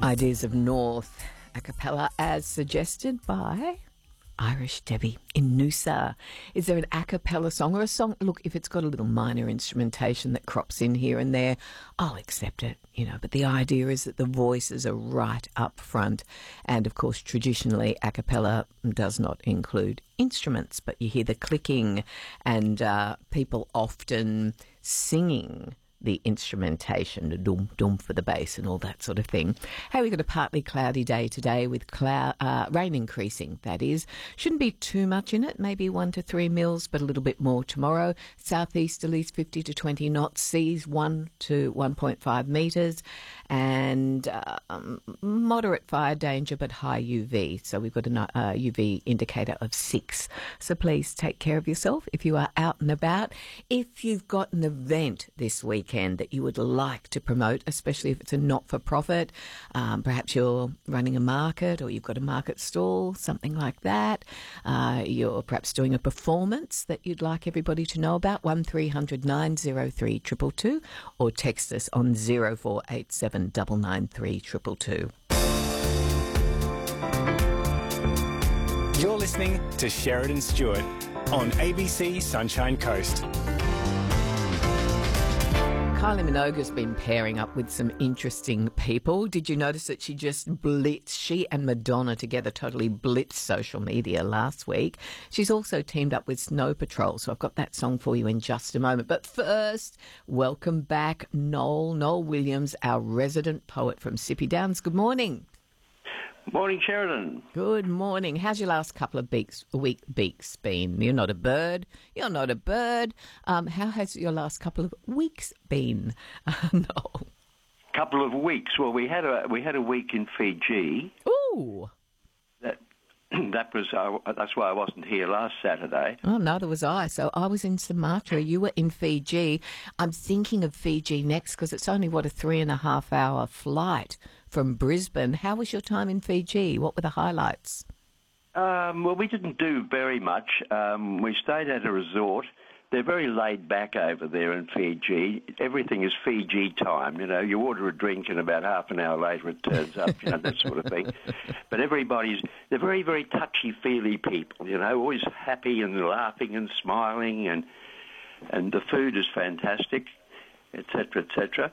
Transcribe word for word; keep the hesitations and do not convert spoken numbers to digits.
Ideas of North, a cappella as suggested by Irish Debbie in Noosa. Is there an a cappella song or a song? Look, if it's got a little minor instrumentation that crops in here and there, I'll accept it, you know. But the idea is that the voices are right up front. And, of course, traditionally, a cappella does not include instruments, but you hear the clicking and uh, people often singing the instrumentation, the dum dum for the bass and all that sort of thing. Hey, we've got a partly cloudy day today with cloud, uh, rain increasing, that is. Shouldn't be too much in it, maybe one to three mils, but a little bit more tomorrow. Southeasterlies fifty to twenty knots, seas one to one point five metres, and uh, um, moderate fire danger but high U V. So we've got a uh, U V indicator of six. So please take care of yourself if you are out and about. If you've got an event this weekend that you would like to promote, especially if it's a not-for-profit, um, perhaps you're running a market or you've got a market stall, something like that. Uh, you're perhaps doing a performance that you'd like everybody to know about, one three hundred nine oh three two two two, or text us on zero four eight seven nine nine three two two two. You're listening to Sheridan Stewart on A B C Sunshine Coast. Kylie Minogue's been pairing up with some interesting people. Did you notice that she just blitzed, she and Madonna together totally blitzed social media last week? She's also teamed up with Snow Patrol, so I've got that song for you in just a moment. But first, welcome back Noel, Noel Williams, our resident poet from Sippy Downs. Good morning. Morning, Sheridan. Good morning. How's your last couple of beaks, week beaks been? You're not a bird. You're not a bird. Um, how has your last couple of weeks been? Uh, no. Couple of weeks. Well, we had a we had a week in Fiji. Ooh. That that was uh, that's why I wasn't here last Saturday. Oh, neither was I. So I was in Sumatra. You were in Fiji. I'm thinking of Fiji next because it's only what a three and a half hour flight from Brisbane. How was your time in Fiji? What were the highlights? Um, well, we didn't do very much. Um, we stayed at a resort. They're very laid back over there in Fiji. Everything is Fiji time. You know, you order a drink and about half an hour later it turns up, you know, that sort of thing. But everybody's, they're very, very touchy-feely people, you know, always happy and laughing and smiling, and and the food is fantastic, et cetera, et cetera.